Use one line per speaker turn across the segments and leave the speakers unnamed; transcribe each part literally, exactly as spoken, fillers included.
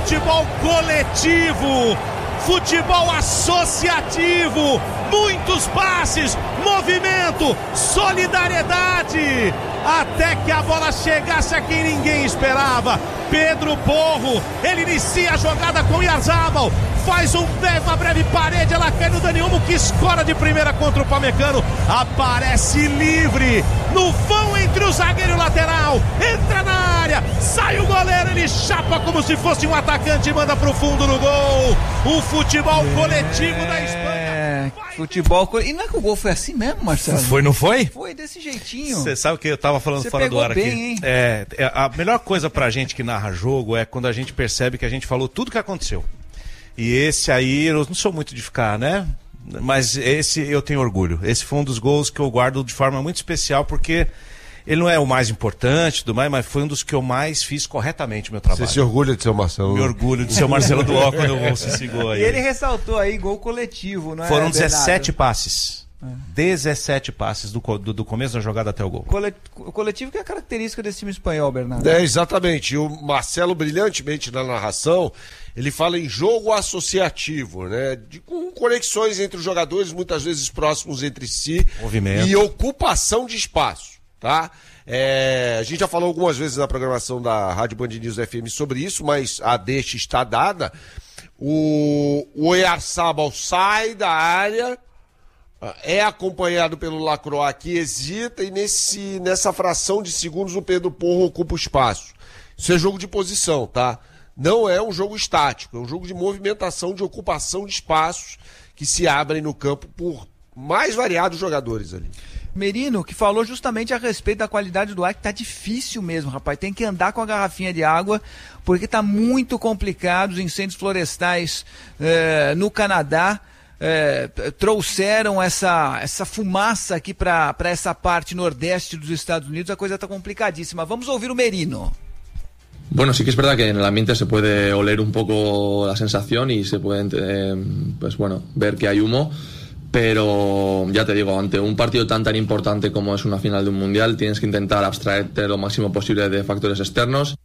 futebol coletivo, futebol associativo, muitos passes, movimento, solidariedade, até que a bola chegasse a quem ninguém esperava. Pedro Porro, ele inicia a jogada com Oyarzabal, faz um, uma breve parede, ela cai no Dani Olmo, que escora de primeira contra o Pamecano, aparece livre no vão entre o zagueiro e o lateral, entra na área, sai o goleiro, ele chapa como se fosse um atacante e manda pro fundo no gol. O futebol é... coletivo da Espanha.
Vai... Futebol coletivo. E não é que o gol foi assim mesmo, Marcelo?
Foi, não foi?
Foi desse jeitinho.
Você sabe que eu tava falando
Cê
fora do ar
bem,
aqui.
Hein?
É, é, a melhor coisa pra gente que narra jogo é quando a gente percebe que a gente falou tudo que aconteceu. E esse aí, eu não sou muito de ficar, né? Mas esse eu tenho orgulho. Esse foi um dos gols que eu guardo de forma muito especial, porque ele não é o mais importante, tudo mais, mas foi um dos que eu mais fiz corretamente o meu trabalho.
Você se orgulha de ser o Marcelo?
Me orgulho de ser o Marcelo do Ó quando eu ouço esse gol aí.
E ele ressaltou aí gol coletivo, não é?
Foram dezessete passes. dezessete passes do, do, do começo da jogada até o gol.
O coletivo que é a característica desse time espanhol, Bernardo.
É, exatamente. E o Marcelo, brilhantemente na narração, ele fala em jogo associativo, né? De, com conexões entre os jogadores, muitas vezes próximos entre si.
Movimento.
E ocupação de espaço, tá? É, a gente já falou algumas vezes na programação da Rádio Band News F M sobre isso, mas a deixa está dada. O, o Oyarzabal sai da área, é acompanhado pelo Lacroix, que hesita, e nesse, nessa fração de segundos o Pedro Porro ocupa o espaço. Isso é jogo de posição, tá? Não é um jogo estático, é um jogo de movimentação, de ocupação de espaços que se abrem no campo por mais variados jogadores ali.
Merino, que falou justamente a respeito da qualidade do ar, que tá difícil mesmo, rapaz. Tem que andar com a garrafinha de água, porque tá muito complicado. Os incêndios florestais eh, no Canadá eh, trouxeram essa, essa fumaça aqui para essa parte nordeste dos Estados Unidos. A coisa tá complicadíssima. Vamos ouvir o Merino.
Bueno, sí que es verdad que en el ambiente se puede oler un poco la sensación y se puede, eh, pues bueno, ver que hay humo, pero ya te digo, ante un partido tan tan importante como es una final de un mundial, tienes que intentar abstraerte lo máximo posible de factores externos.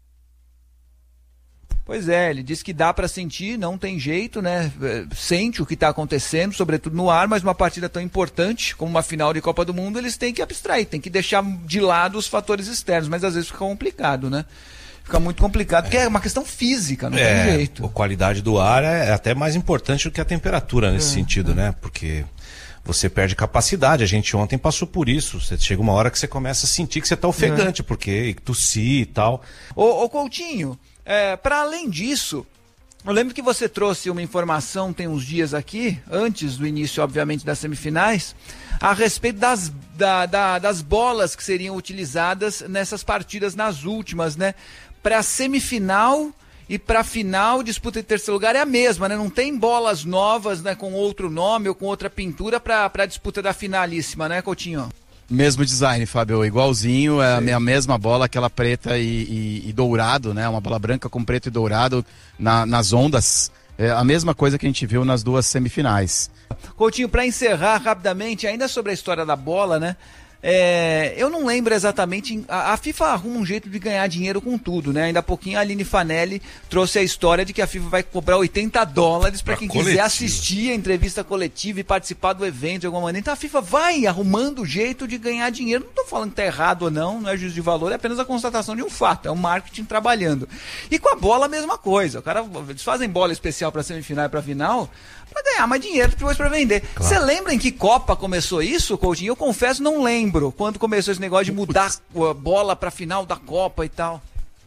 Pois é, ele disse que dá para sentir, não tem jeito, né? Sente o que está acontecendo, sobretudo no ar, mas uma partida tão importante como uma final de Copa do Mundo, eles têm que abstrair, têm que deixar de lado os fatores externos, mas às vezes fica complicado, né? Fica muito complicado, porque é uma questão física, não é, tem jeito.
A qualidade do ar é até mais importante do que a temperatura nesse é, sentido, é. né? Porque você perde capacidade. A gente ontem passou por isso. Você chega uma hora que você começa a sentir que você está ofegante, é. porque tossir e tal.
Ô, ô Coutinho, é, para além disso, eu lembro que você trouxe uma informação tem uns dias aqui, antes do início, obviamente, das semifinais, a respeito das, da, da, das bolas que seriam utilizadas nessas partidas, nas últimas, né? Para a semifinal e para a final, disputa em terceiro lugar é a mesma, né? Não tem bolas novas, né, com outro nome ou com outra pintura para a disputa da finalíssima, né, Coutinho?
Mesmo design, Fábio, igualzinho, é a mesma bola, aquela preta e, e, e dourado, né? Uma bola branca com preto e dourado na, nas ondas. É a mesma coisa que a gente viu nas duas semifinais.
Coutinho, para encerrar rapidamente, ainda sobre a história da bola, né? É, eu não lembro exatamente, a, a FIFA arruma um jeito de ganhar dinheiro com tudo, né? Ainda há pouquinho a Aline Fanelli trouxe a história de que a FIFA vai cobrar oitenta dólares para quem coletivo. quiser assistir a entrevista coletiva e participar do evento de alguma maneira. Então a FIFA vai arrumando jeito de ganhar dinheiro. Não estou falando que tá errado ou não, não é juízo de valor, é apenas a constatação de um fato, é um marketing trabalhando. E com a bola a mesma coisa, o cara, eles fazem bola especial para semifinal e para final para ganhar mais dinheiro depois para vender. Você claro. lembra em que Copa começou isso, Coutinho? Eu confesso, não lembro quando começou esse negócio de mudar a bola para final da Copa e tal.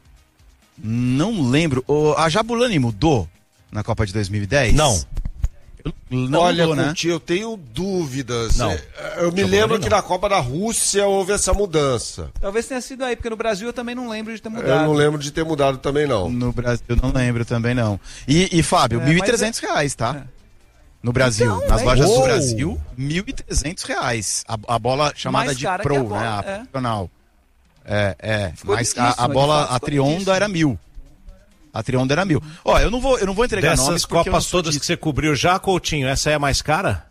Não lembro. O, a Jabulani mudou na Copa de dois mil e dez?
Não.
Não Olha, mudou, né? eu tenho dúvidas. Não. Eu me Jabulani lembro que não. na Copa da Rússia houve essa mudança.
Talvez tenha sido aí, porque no Brasil eu também não lembro de ter mudado.
Eu não lembro de ter mudado também, não.
No Brasil eu não lembro também, não. E, e Fábio, é, mil e trezentos reais, tá? É. No Brasil, então, nas é lojas oh. do Brasil, mil e trezentos reais. A, a bola chamada mais de Pro, a bola, né? A é. profissional. É, é. Mas a, a bola, a Trionda era mil. A Trionda era mil. Ó, eu não vou, eu não vou entregar
Dessas
nomes.
Dessas Copas todas de... que você cobriu já, Coutinho, essa é a mais cara?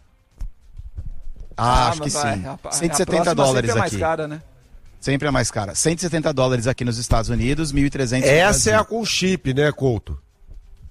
Ah, ah acho que vai. sim. A, cento e setenta dólares aqui. Sempre é mais
cara, né?
Sempre é mais cara. cento e setenta dólares aqui nos Estados Unidos, mil e trezentos
Essa é a com chip, né, Couto?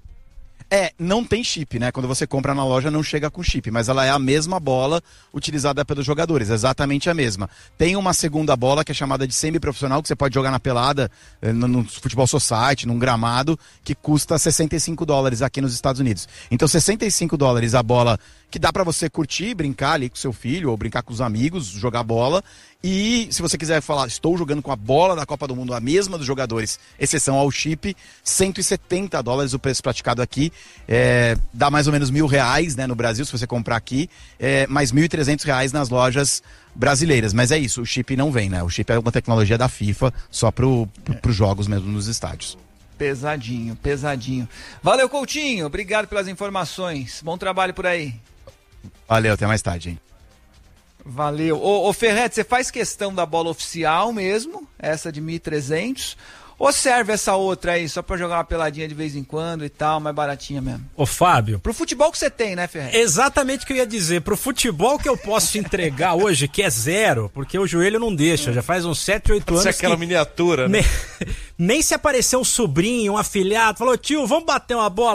É, não tem chip, né? Quando você compra na loja não chega com chip, mas ela é a mesma bola utilizada pelos jogadores, exatamente a mesma. Tem uma segunda bola que é chamada de semi-profissional, que você pode jogar na pelada, no, no futebol society, num gramado, que custa sessenta e cinco dólares aqui nos Estados Unidos. Então sessenta e cinco dólares a bola que dá pra você curtir, brincar ali com seu filho, ou brincar com os amigos, jogar bola. E se você quiser falar, estou jogando com a bola da Copa do Mundo, a mesma dos jogadores, exceção ao chip, cento e setenta dólares o preço praticado aqui. É, dá mais ou menos mil reais, né, no Brasil, se você comprar aqui, é, mais mil e trezentos reais nas lojas brasileiras. Mas é isso, o chip não vem, né? O chip é uma tecnologia da FIFA, só pro, pro, pros jogos mesmo nos estádios.
Pesadinho, pesadinho. Valeu, Coutinho, obrigado pelas informações. Bom trabalho por aí.
Valeu, até mais tarde, hein?
Valeu. Ô, ô Ferretti, você faz questão da bola oficial mesmo, essa de mil e trezentos, ou serve essa outra aí só pra jogar uma peladinha de vez em quando e tal, mais baratinha mesmo?
Ô Fábio...
Pro futebol que você tem, né, Ferretti?
Exatamente o que eu ia dizer. Pro futebol que eu posso entregar hoje, que é zero, porque o joelho não deixa, já faz uns sete, oito anos.
Isso é aquela
que
miniatura, né?
Nem, nem se aparecer um sobrinho, um afilhado, falou, tio, vamos bater uma bola.